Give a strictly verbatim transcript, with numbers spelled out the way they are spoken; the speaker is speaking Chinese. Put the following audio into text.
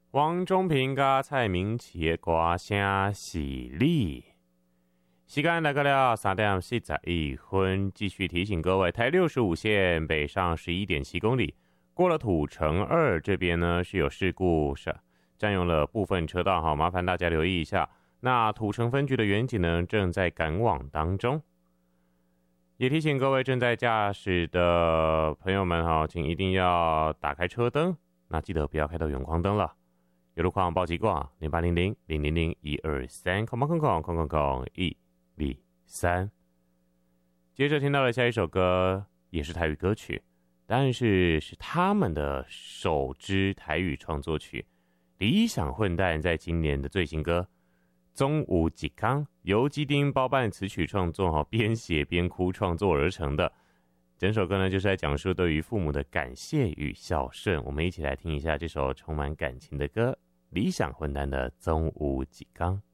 王中平甲蔡明启的歌声是你。时间来到了三点四十一分，继续提醒各位，台六十五线北上十一点七公里，过了土城二这边呢是有事故，是占用了部分车道，好，麻烦大家留意一下。那土城分局的员警呢正在赶往当中，也提醒各位正在驾驶的朋友们哈，请一定要打开车灯，那记得不要开到远光灯了。有路况报急挂零八零零零零零一二三空空空空空空一二三。接着听到了下一首歌，也是台语歌曲，但是是他们的首支台语创作曲。理想混蛋在今年的最新歌《总有一天》，由基丁包办词曲创作，边写边哭创作而成的。整首歌呢，就是在讲述对于父母的感谢与孝顺。我们一起来听一下这首充满感情的歌，理想混蛋的《总有一天》。